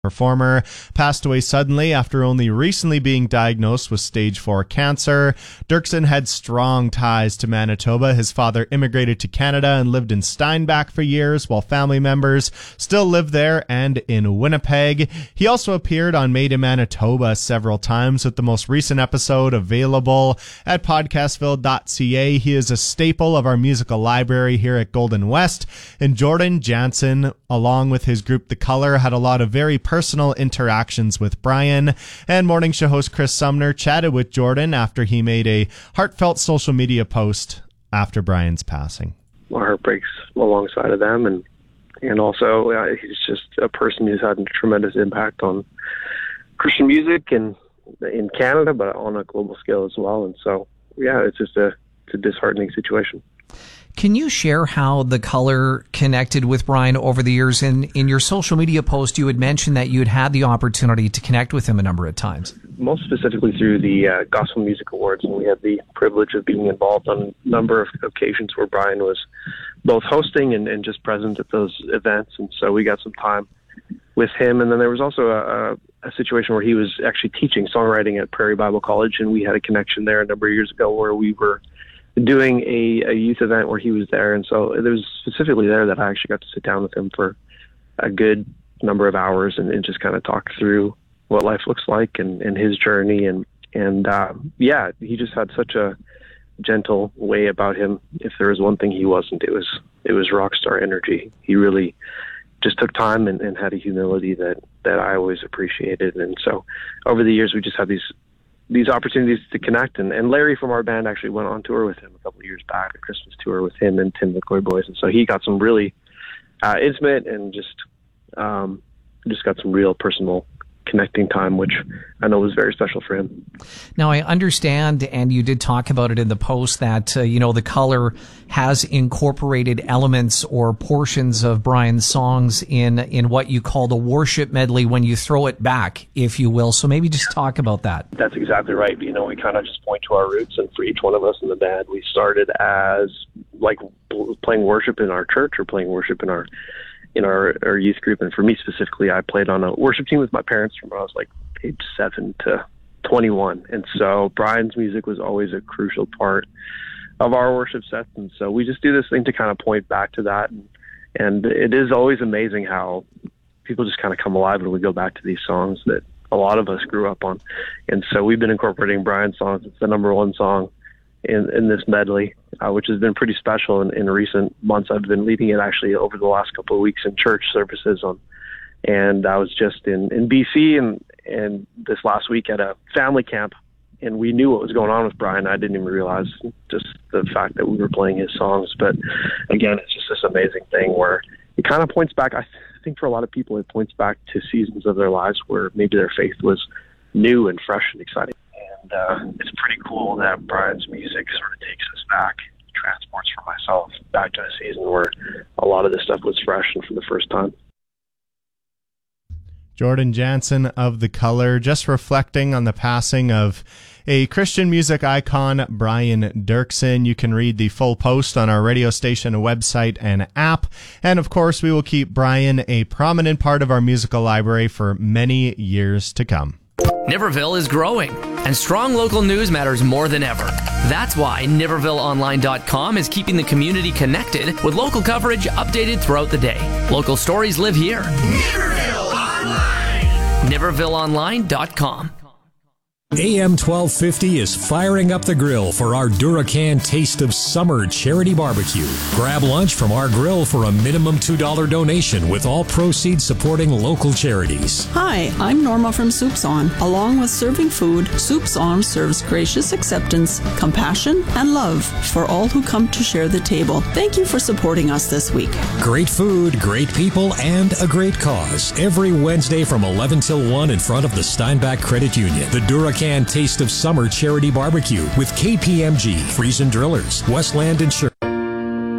Performer passed away suddenly after only recently being diagnosed with stage 4 cancer. Dirksen had strong ties to Manitoba. His father immigrated to Canada and lived in Steinbach for years, while family members still live there and in Winnipeg. He also appeared on Made in Manitoba several times, with the most recent episode available at podcastville.ca. He is a staple of our musical library here at Golden West. And Jordan Jansen, along with his group The Color, had a lot of very personal interactions with Brian, and morning show host Chris Sumner chatted with Jordan after he made a heartfelt social media post after Brian's passing. My heart breaks alongside of them, and also he's just a person who's had a tremendous impact on Christian music and in Canada, but on a global scale as well. And so, it's just it's a disheartening situation. Can you share how The Color connected with Brian over the years? In your social media post, you had mentioned that you'd had the opportunity to connect with him a number of times. Most specifically through the Gospel Music Awards, and we had the privilege of being involved on a number of occasions where Brian was both hosting and just present at those events. And so we got some time with him. And then there was also a situation where he was actually teaching songwriting at Prairie Bible College, and we had a connection there a number of years ago where we were doing a youth event where he was there. And so it was specifically there that I actually got to sit down with him for a good number of hours and just kind of talk through what life looks like and his journey. And he just had such a gentle way about him. If there was one thing he wasn't, it was rock star energy. He really just took time and had a humility that I always appreciated. And so over the years, we just had these opportunities to connect, and Larry from our band actually went on tour with him a couple of years back, a Christmas tour with him and Tim McCoy Boys, and so he got some really intimate and just got some real personal connecting time, which I know was very special for him. Now, I understand, and you did talk about it in the post, that The Color has incorporated elements or portions of Brian's songs in what you call the worship medley when you throw it back, if you will. So maybe just talk about that. That's exactly right. We kind of just point to our roots, and for each one of us in the band, we started as like playing worship in our church or playing worship in our youth group. And for me specifically, I played on a worship team with my parents from when I was like age 7 to 21. And so Brian's music was always a crucial part of our worship sets. And so we just do this thing to kind of point back to that. And it is always amazing how people just kind of come alive when we go back to these songs that a lot of us grew up on. And so we've been incorporating Brian's songs. It's the number one song in this medley, which has been pretty special in recent months. I've been leading it actually over the last couple of weeks in church services and I was just in BC and this last week at a family camp, and we knew what was going on with Brian. I didn't even realize just the fact that we were playing his songs. But again, it's just this amazing thing where it kind of points back. I think for a lot of people, it points back to seasons of their lives where maybe their faith was new and fresh and exciting. And it's pretty cool that Brian's music sort of takes us back, transports for myself back to a season where a lot of this stuff was fresh and for the first time. Jordan Jansen of The Color, just reflecting on the passing of a Christian music icon, Brian Dirksen. You can read the full post on our radio station website and app. And of course, we will keep Brian a prominent part of our musical library for many years to come. Niverville is growing, and strong local news matters more than ever. That's why NivervilleOnline.com is keeping the community connected with local coverage updated throughout the day. Local stories live here. Niverville Online! NivervilleOnline.com. AM 1250 is firing up the grill for our Duracan Taste of Summer charity barbecue. Grab lunch from our grill for a minimum $2 donation, with all proceeds supporting local charities. Hi, I'm Norma from Soups On. Along with serving food, Soups On serves gracious acceptance, compassion, and love for all who come to share the table. Thank you for supporting us this week. Great food, great people, and a great cause. Every Wednesday from 11 till 1 in front of the Steinbach Credit Union. The Duracan Taste of Summer charity barbecue with KPMG, Friesen Drillers, Westland Insurance.